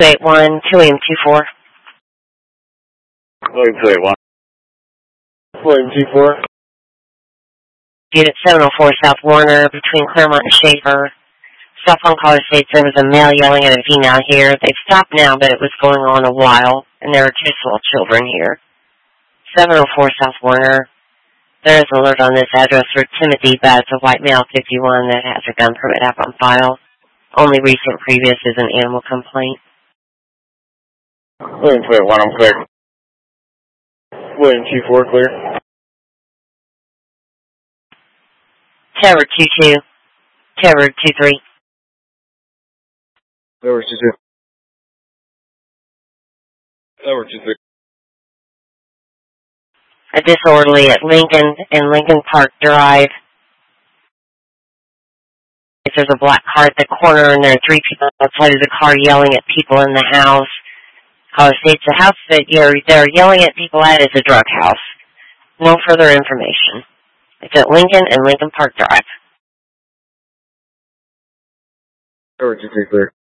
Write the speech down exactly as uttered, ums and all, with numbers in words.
eight one, William two four. William two eight one. William two four. Unit seven oh four South Warner, between Claremont and Schaefer. Cell phone caller states there was a male yelling at a female here. They've stopped now, but it was going on a while, and there are two small children here. seven oh four South Warner. There is an alert on this address for Timothy Batts, a white male, fifty-one, that has a gun permit app on file. Only recent previous is an animal complaint. William two eight one, I'm clear. William two four, clear. Terror two two. Terror two three. Terror two two. Terror two three. A disorderly at Lincoln and Lincoln Park Drive. If there's a black car at the corner and there are three people outside of the car yelling at people in the house. Caller states the house that you're, they're yelling at people at is a drug house. No further information. It's at Lincoln and Lincoln Park Drive. Terror two three, clear.